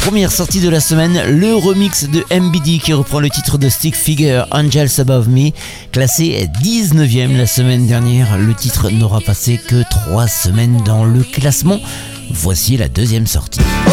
Première sortie de la semaine, le remix de MBD qui reprend le titre de Stick Figure Angels Above Me, classé 19e la semaine dernière. Le titre n'aura passé que 3 semaines dans le classement. Voici la deuxième sortie. Oh